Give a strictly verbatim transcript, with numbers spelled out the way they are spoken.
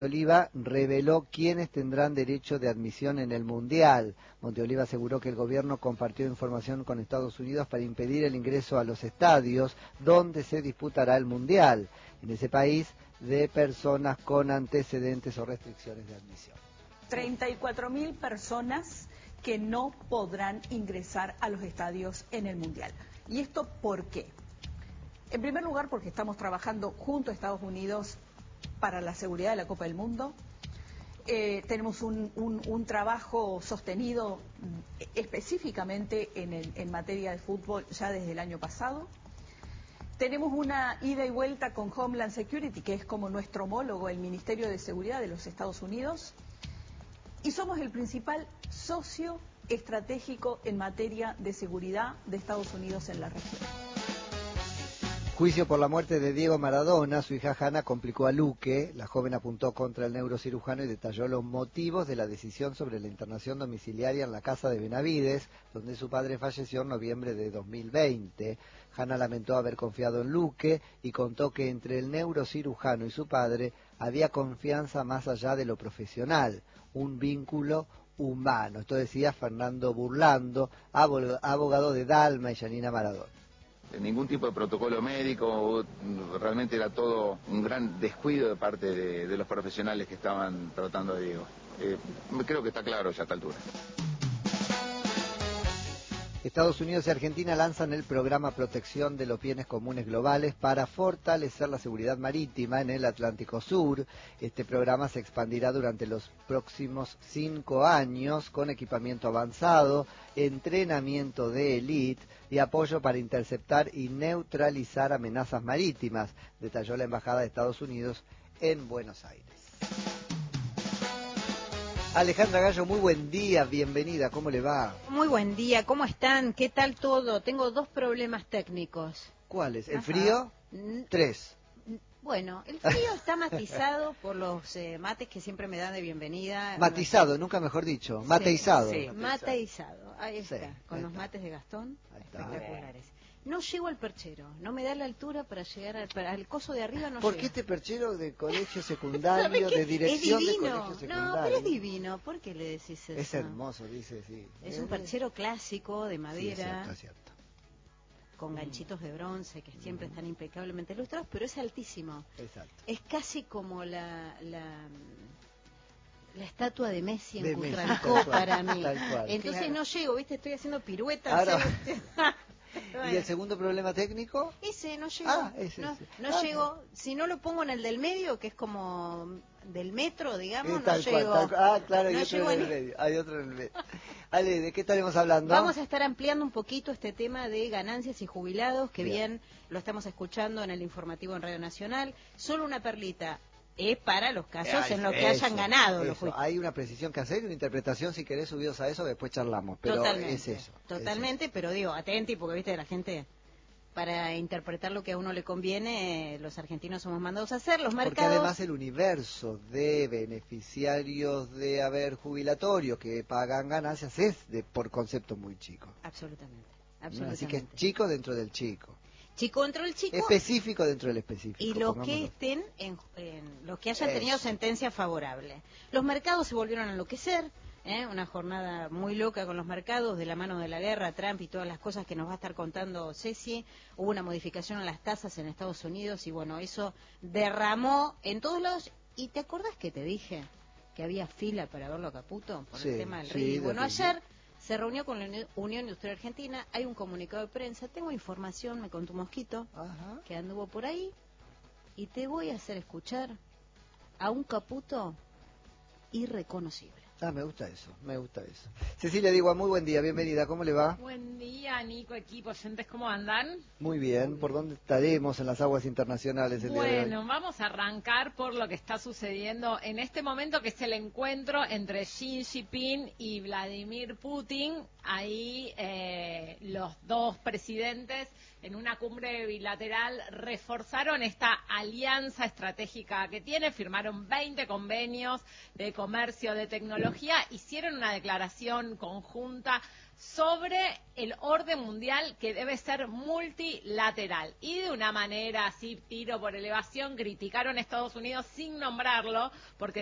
Oliva reveló quiénes tendrán derecho de admisión en el Mundial. Monteoliva aseguró que el gobierno compartió información con Estados Unidos para impedir el ingreso a los estadios donde se disputará el Mundial, en ese país, de personas con antecedentes o restricciones de admisión. treinta y cuatro mil personas que no podrán ingresar a los estadios en el Mundial. ¿Y esto por qué? En primer lugar, porque estamos trabajando junto a Estados Unidos para la seguridad de la Copa del Mundo. Eh, tenemos un, un, un trabajo sostenido específicamente en, el, en materia de fútbol ya desde el año pasado. Tenemos una ida y vuelta con Homeland Security, que es como nuestro homólogo, el Ministerio de Seguridad de los Estados Unidos. Y somos el principal socio estratégico en materia de seguridad de Estados Unidos en la región. Juicio por la muerte de Diego Maradona. Su hija Hanna complicó a Luque. La joven apuntó contra el neurocirujano y detalló los motivos de la decisión sobre la internación domiciliaria en la casa de Benavides, donde su padre falleció en noviembre de dos mil veinte. Hanna lamentó haber confiado en Luque y contó que entre el neurocirujano y su padre había confianza más allá de lo profesional, un vínculo humano. Esto decía Fernando Burlando, abogado de Dalma y Yanina Maradona. Ningún tipo de protocolo médico, realmente era todo un gran descuido de parte de, de los profesionales que estaban tratando a Diego. Eh, creo que está claro ya a esta altura. Estados Unidos y Argentina lanzan el programa Protección de los Bienes Comunes Globales para fortalecer la seguridad marítima en el Atlántico Sur. Este programa se expandirá durante los próximos cinco años con equipamiento avanzado, entrenamiento de élite y apoyo para interceptar y neutralizar amenazas marítimas, detalló la Embajada de Estados Unidos en Buenos Aires. Alejandra Gallo, muy buen día, bienvenida, ¿cómo le va? Muy buen día, ¿cómo están? ¿Qué tal todo? Tengo dos problemas técnicos. ¿Cuáles? ¿El Ajá. frío? Tres. Bueno, el frío está matizado por los eh, mates que siempre me dan de bienvenida. Matizado, nunca mejor dicho, mateizado. Sí, sí. Mateizado, ahí está, sí, con ahí los está. Mates de Gastón, Ahí está. espectaculares. No llego al perchero, no me da la altura para llegar al, para, al coso de arriba, no ¿Por llego. qué este perchero de colegio secundario, de dirección es de divino. colegio secundario? No, pero es divino, ¿por qué le decís eso? Es hermoso, dice, sí. Es un perchero clásico de madera. Sí, es cierto, es cierto. Con ganchitos de bronce que siempre están impecablemente ilustrados, pero es altísimo. Exacto. Es casi como la, la, la estatua de Messi en De Messi, Cutralcó tal cual, para mí. tal cual. Entonces Claro. no llego, ¿viste? Estoy haciendo piruetas. Ahora- ¿sí? Bueno. ¿Y el segundo problema técnico? Ese, no llego. Ah, ese, no ese. no Ah, llego. Si no lo pongo en el del medio, que es como del metro, digamos, Eh, no tal cual, llego. tal cual. Ah, claro, hay No otro llego en el ni- medio. Hay otro en el medio. Ale, ¿de qué estaremos hablando? Vamos a estar ampliando un poquito este tema de ganancias y jubilados, que bien, Bien lo estamos escuchando en el informativo en Radio Nacional. Solo una perlita, es para los casos Eh, en los que eso, hayan ganado los eso. jubilados. Hay una precisión que hacer y una interpretación, si querés, subidos a eso, después charlamos. Pero Totalmente, es eso. totalmente, es pero digo, atenti, porque viste, la gente, para interpretar lo que a uno le conviene, eh, los argentinos somos mandados a hacer, los eso. mercados... Porque además el universo de beneficiarios de haber jubilatorio que pagan ganancias es de por concepto muy chico. Absolutamente, ¿No? absolutamente. Así que es chico dentro del chico. Chico dentro del chico... Específico dentro del específico. Y los que pongámoslo. estén, en, en los que hayan Eso. tenido sentencia favorable. Los mercados se volvieron a enloquecer, ¿eh? Una jornada muy loca con los mercados, de la mano de la guerra, Trump y todas las cosas que nos va a estar contando Ceci. Hubo una modificación en las tasas en Estados Unidos y bueno, eso derramó en todos lados. ¿Y te acordás que te dije que había fila para verlo a Caputo por Sí, el tema del sí, río? de Bueno, Río. ayer se reunió con la Uni- Unión Industrial Argentina, hay un comunicado de prensa, tengo información, me contó un mosquito, Ajá. que anduvo por ahí, y te voy a hacer escuchar a un Caputo irreconocible. Ah, me gusta eso, me gusta eso. Cecilia Digua, muy buen día, bienvenida, ¿cómo le va? Buen día, Nico, equipo, oyentes, ¿cómo andan? Muy bien, ¿por dónde estaremos en las aguas internacionales el día de Bueno, hoy? vamos a arrancar por lo que está sucediendo en este momento, que es el encuentro entre Xi Jinping y Vladimir Putin. Ahí eh, los dos presidentes, en una cumbre bilateral, reforzaron esta alianza estratégica que tiene, firmaron veinte convenios de comercio, de tecnología, hicieron una declaración conjunta sobre el orden mundial que debe ser multilateral. Y de una manera así, tiro por elevación, criticaron a Estados Unidos sin nombrarlo, porque